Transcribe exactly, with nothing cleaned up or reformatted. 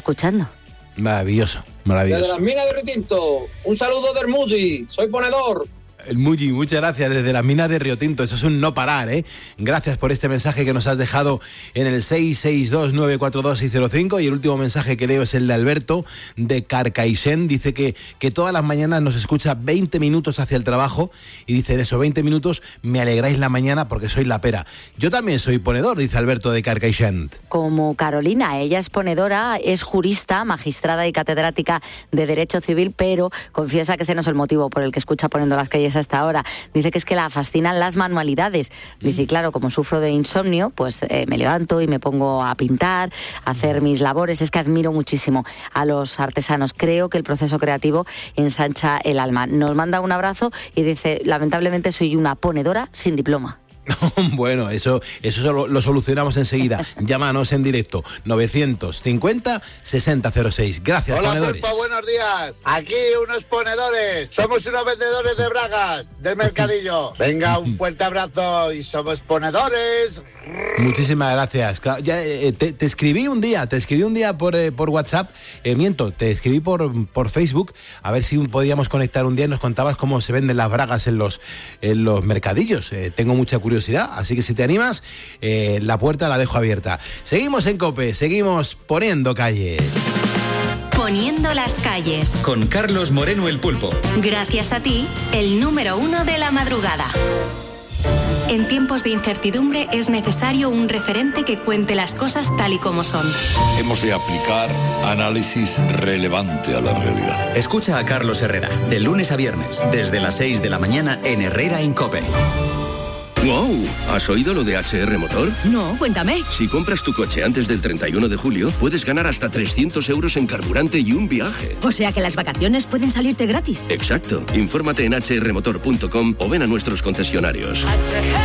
escuchando. Maravilloso, maravilloso. Desde las minas de Río Tinto, un saludo del Musi, soy ponedor. El Muji, muchas gracias desde las minas de Río Tinto. Eso es un no parar, ¿eh? Gracias por este mensaje que nos has dejado en el seis seis dos nueve cuatro dos seis cero cinco. Y el último mensaje que leo es el de Alberto de Carcaixent. Dice que, que todas las mañanas nos escucha veinte minutos hacia el trabajo. Y dice, en esos veinte minutos me alegráis la mañana porque soy la pera. Yo también soy ponedor, dice Alberto de Carcaixent. Como Carolina, ella es ponedora, es jurista, magistrada y catedrática de Derecho Civil, pero confiesa que ese no es el motivo por el que escucha Poniendo las Calles hasta ahora. Dice que es que la fascinan las manualidades. Dice, y claro, como sufro de insomnio, pues eh, me levanto y me pongo a pintar, a hacer mis labores. Es que admiro muchísimo a los artesanos. Creo que el proceso creativo ensancha el alma. Nos manda un abrazo y dice, lamentablemente soy una ponedora sin diploma. Bueno, eso, eso lo, lo solucionamos enseguida. Llámanos en directo, novecientos cincuenta sesenta cero seis. Gracias, Hola, ponedores. Pulpo, buenos días. Aquí unos ponedores. Somos unos vendedores de bragas del mercadillo. Venga, un fuerte abrazo y somos ponedores. Muchísimas gracias. Claro, ya, eh, te, te escribí un día, te escribí un día por, eh, por WhatsApp, eh, miento, te escribí por, por Facebook, a ver si podíamos conectar un día y nos contabas cómo se venden las bragas en los, en los mercadillos. Eh, tengo mucha curiosidad. Así que si te animas, eh, la puerta la dejo abierta. Seguimos en COPE, seguimos poniendo calles. Poniendo las calles. Con Carlos Moreno el Pulpo. Gracias a ti, el número uno de la madrugada. En tiempos de incertidumbre es necesario un referente que cuente las cosas tal y como son. Hemos de aplicar análisis relevante a la realidad. Escucha a Carlos Herrera, de lunes a viernes, desde las seis de la mañana en Herrera en COPE. ¡Wow! ¿Has oído lo de H R Motor? No, cuéntame. Si compras tu coche antes del treinta y uno de julio, puedes ganar hasta trescientos euros en carburante y un viaje. O sea que las vacaciones pueden salirte gratis. Exacto. Infórmate en h r motor punto com o ven a nuestros concesionarios.